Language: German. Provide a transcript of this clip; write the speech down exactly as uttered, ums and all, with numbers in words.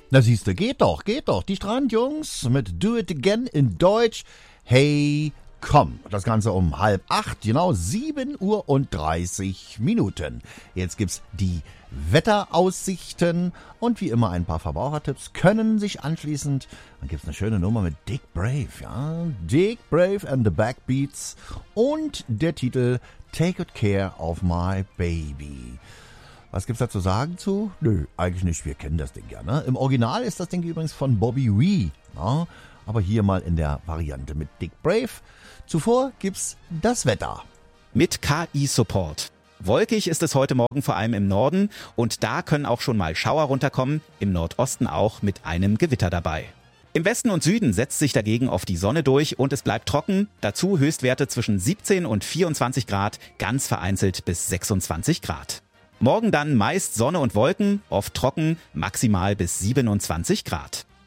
Na siehste, geht doch, geht doch. Die Strandjungs mit Do It Again in Deutsch. Hey, komm. Das Ganze um halb acht, genau sieben Uhr und dreißig Minuten. Jetzt gibt's die Wetteraussichten und wie immer ein paar Verbrauchertipps können sich anschließend. Dann gibt's eine schöne Nummer mit Dick Brave, ja. Dick Brave and the Backbeats und der Titel Take Good Care of My Baby. Was gibt's da zu sagen zu? Nö, eigentlich nicht. Wir kennen das Ding ja, ne? Im Original ist das Ding übrigens von Bobby Wee, ja? Aber hier mal in der Variante mit Dick Brave. Zuvor gibt's das Wetter. Mit K I-Support. Wolkig ist es heute Morgen vor allem im Norden und da können auch schon mal Schauer runterkommen, im Nordosten auch mit einem Gewitter dabei. Im Westen und Süden setzt sich dagegen oft die Sonne durch und es bleibt trocken, dazu Höchstwerte zwischen siebzehn und vierundzwanzig Grad, ganz vereinzelt bis sechsundzwanzig Grad. Morgen dann meist Sonne und Wolken, oft trocken, maximal bis siebenundzwanzig Grad.